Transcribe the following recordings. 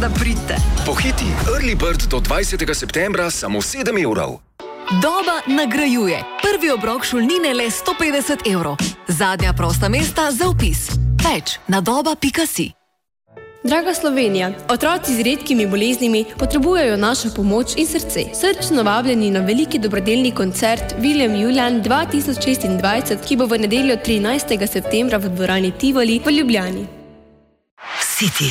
da pridete. Pohiti Early Bird do 20. septembra samo 7 evrov. Doba nagrajuje. Prvi obrok šolnine le 150 evrov. Zadnja prosta mesta za vpis. Več na doba.si. Draga Slovenija, otroci z redkimi boleznimi potrebujejo našo pomoč in srce. Srčno vabljeni na veliki dobrodelni koncert William Julian 2026, ki bo v nedeljo 13. septembra v dvorani Tivoli v Ljubljani. City.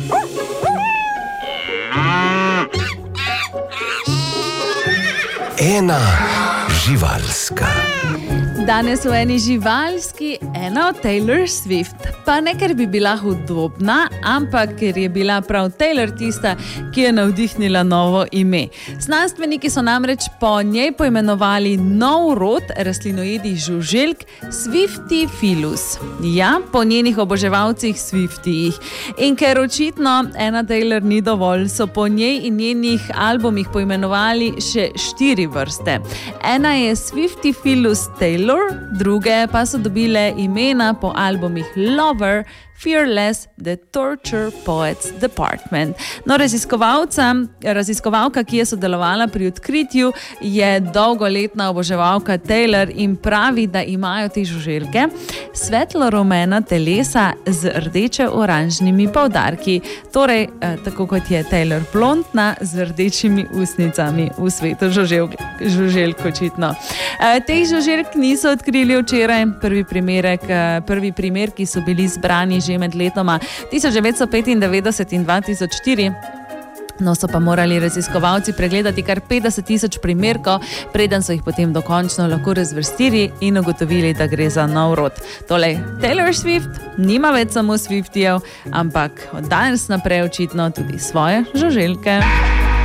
Ena živalska. Danes v eni živalski, ena od Taylor Swift. Pa ne, ker bi bila hudobna, ampak ker je bila prav Taylor tista, ki je navdihnila novo ime. Znanstveniki so namreč po njej poimenovali nov rod rastlinojedih žuželk Swiftifilus. Ja, po njenih oboževalcih Swiftijih. In ker očitno ena Taylor ni dovolj, so po njej in njenih albumih poimenovali še 4 vrste. Ena je Swiftifilus Taylor, druge pa so dobile imena po albumih Lover, Fearless, The Torture Poets Department. No, raziskovalka, ki je sodelovala pri odkritju, je dolgoletna oboževalka Taylor in pravi, da imajo te žuželke svetlo-rumena telesa z rdeče-oranžnimi poudarki. Torej, tako kot je Taylor blondna z rdečimi usnicami v svetu žuželk očitno. Teh žuželk niso odkrili včeraj. Prvi primer, ki so bili zbrani že med letoma 1995 in 2004. No, so pa morali raziskovalci pregledati kar 50,000 primerkov, preden so jih potem dokončno lahko razvrstili in ugotovili, da gre za nov rod. Tolej, Taylor Swift nima več samo Swiftijev, ampak od danes naprej očitno tudi svoje žuželke.